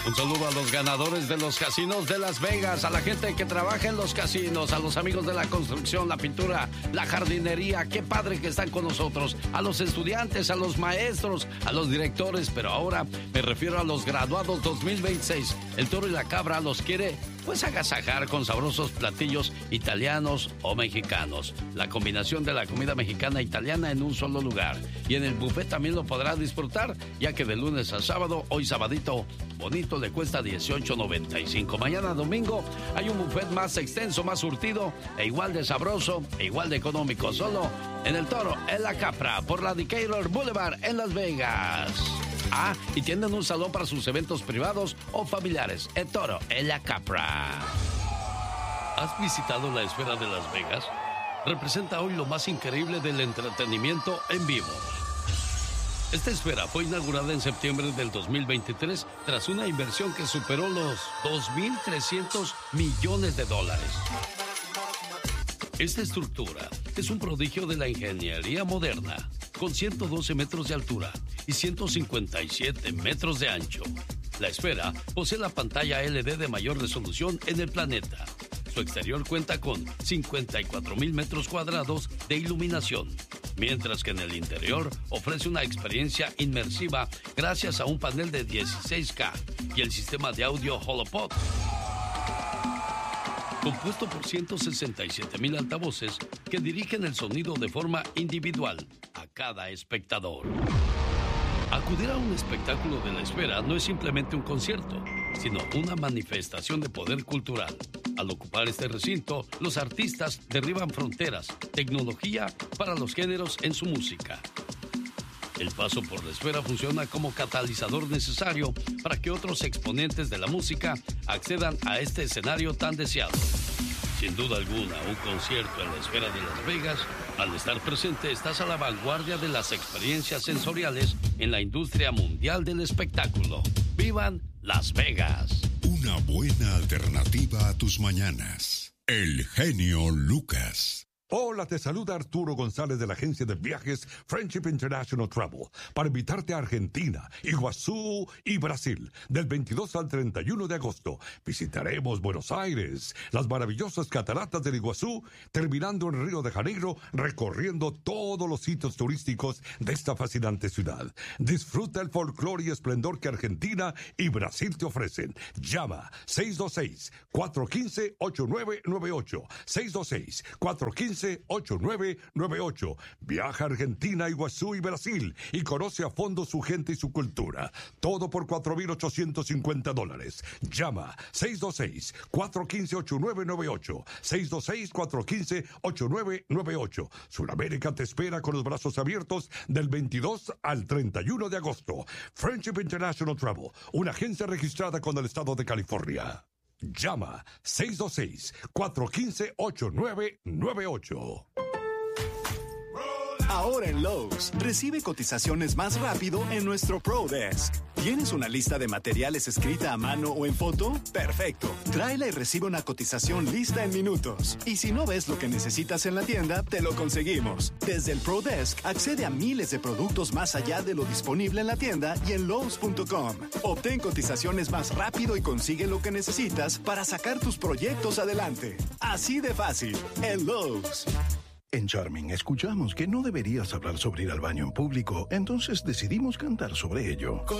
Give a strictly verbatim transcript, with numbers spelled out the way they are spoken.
Un saludo a los ganadores de los casinos de Las Vegas, a la gente que trabaja en los casinos, a los amigos de la construcción, la pintura, la jardinería. Qué padre que están con nosotros. A los estudiantes, a los maestros, a los directores, pero ahora me refiero a los graduados dos mil veintiséis. El Toro y la Cabra los quiere pues agasajar con sabrosos platillos italianos o mexicanos. La combinación de la comida mexicana e italiana en un solo lugar. Y en el buffet también lo podrá disfrutar, ya que de lunes a sábado, hoy sabadito bonito, le cuesta dieciocho noventa y cinco. Mañana domingo hay un buffet más extenso, más surtido, e igual de sabroso, e igual de económico. Solo en el Toro, en la Capra, por la Decatur Boulevard en Las Vegas. Ah, y tienen un salón para sus eventos privados o familiares. El Toro, en la Capra. ¿Has visitado la Esfera de Las Vegas? Representa hoy lo más increíble del entretenimiento en vivo. Esta esfera fue inaugurada en septiembre del dos mil veintitrés tras una inversión que superó los dos mil trescientos millones de dólares. Esta estructura es un prodigio de la ingeniería moderna, con ciento doce metros de altura y ciento cincuenta y siete metros de ancho. La esfera posee la pantalla L E D de mayor resolución en el planeta. Su exterior cuenta con cincuenta y cuatro mil metros cuadrados de iluminación, mientras que en el interior ofrece una experiencia inmersiva gracias a un panel de dieciséis K y el sistema de audio HoloPod. Compuesto por ciento sesenta y siete mil altavoces que dirigen el sonido de forma individual a cada espectador. Acudir a un espectáculo de la Esfera no es simplemente un concierto, sino una manifestación de poder cultural. Al ocupar este recinto, los artistas derriban fronteras, tecnología para los géneros en su música. El paso por la Esfera funciona como catalizador necesario para que otros exponentes de la música accedan a este escenario tan deseado. Sin duda alguna, un concierto en la Esfera de Las Vegas, al estar presente, estás a la vanguardia de las experiencias sensoriales en la industria mundial del espectáculo. ¡Vivan Las Vegas! Una buena alternativa a tus mañanas. El genio Lucas. Hola, te saluda Arturo González de la agencia de viajes Friendship International Travel para invitarte a Argentina, Iguazú y Brasil del veintidós al treinta y uno de agosto. Visitaremos Buenos Aires, las maravillosas cataratas del Iguazú, terminando en Río de Janeiro, recorriendo todos los sitios turísticos de esta fascinante ciudad. Disfruta el folclore y esplendor que Argentina y Brasil te ofrecen. Llama seis dos seis, cuatro uno cinco, ocho nueve nueve ocho, seis dos seis, cuatro uno cinco, ocho nueve nueve ocho. Viaja a Argentina, Iguazú y Brasil y conoce a fondo su gente y su cultura. Todo por cuatro mil ochocientos cincuenta dólares. Llama seis dos seis, cuatro uno cinco, ocho nueve nueve ocho. seis dos seis, cuatro uno cinco, ocho nueve nueve ocho. Sudamérica te espera con los brazos abiertos del veintidós al treinta y uno de agosto. Friendship International Travel, una agencia registrada con el estado de California. Llama seis dos seis, cuatro uno cinco, ocho nueve nueve ocho. Ahora en Lowe's, recibe cotizaciones más rápido en nuestro Pro Desk. ¿Tienes una lista de materiales escrita a mano o en foto? ¡Perfecto! Tráela y recibe una cotización lista en minutos. Y si no ves lo que necesitas en la tienda, te lo conseguimos. Desde el Pro Desk, accede a miles de productos más allá de lo disponible en la tienda y en Lowe's punto com. Obtén cotizaciones más rápido y consigue lo que necesitas para sacar tus proyectos adelante. Así de fácil, en Lowe's. En Charming escuchamos que no deberías hablar sobre ir al baño en público, entonces decidimos cantar sobre ello.